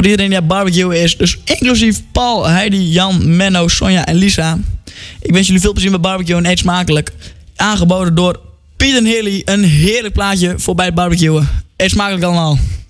Voor iedereen die aan barbecue is. Dus inclusief Paul, Heidi, Jan, Menno, Sonja en Lisa. Ik wens jullie veel plezier met barbecue en eet smakelijk. Aangeboden door Piet en Hilly. Een heerlijk plaatje voor bij het barbecuen. Eet smakelijk allemaal.